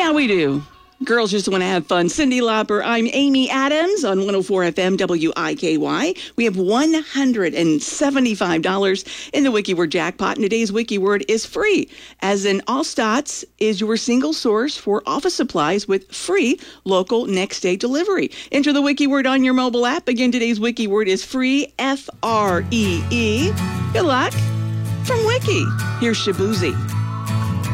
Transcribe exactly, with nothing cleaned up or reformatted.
Yeah, we do. Girls just want to have fun. Cyndi Lauper, I'm Amy Adams on one oh four F M W I K Y. We have one hundred seventy-five dollars in the WikiWord jackpot, and today's WikiWord is free, as in Allstats is your single source for office supplies with free local next-day delivery. Enter the WikiWord on your mobile app. Again, today's WikiWord is free, F R E E. Good luck from Wiki. Here's Shabuzi.